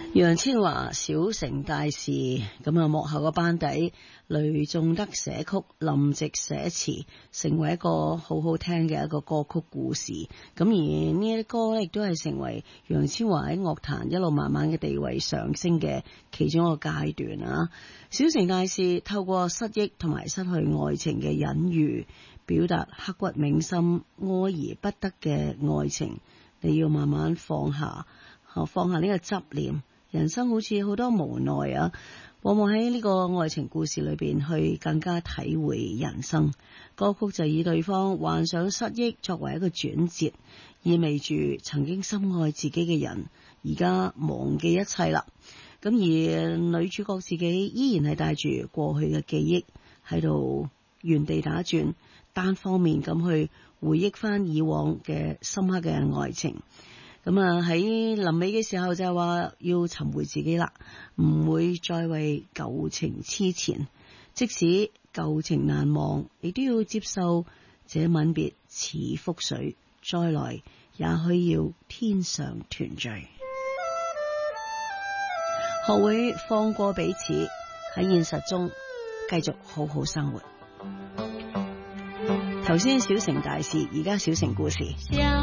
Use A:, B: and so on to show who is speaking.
A: 楊千嬅小城大事，咁啊幕後個班底雷頌德寫曲，林夕寫詞，成為一個好好聽嘅一個歌曲故事。咁而呢啲歌咧，亦都係成為楊千嬅喺樂壇一路慢慢嘅地位上升嘅其中一個階段啊。小城大事透過失憶同埋失去愛情嘅隱喻，表達刻骨銘心、愛而不得嘅愛情，你要慢慢放下呢個執念。人生好似好多無奈啊，往往喺呢個愛情故事裏邊去更加體會人生。歌曲就以對方患上失憶作為一個轉折，意味住曾經深愛自己嘅人而家忘記一切啦。咁而女主角自己依然係帶住過去嘅記憶喺度原地打轉，單方面咁去回憶翻以往嘅深刻嘅愛情。咁啊喺臨尾嘅時候就係話要尋回自己啦，唔會再為舊情痴纏，即使舊情難忘，亦都要接受這吻別似覆水，再來也許要天上團聚。學會放過彼此，喺現實中繼續好好生活。頭先小城大事，而家小城故事。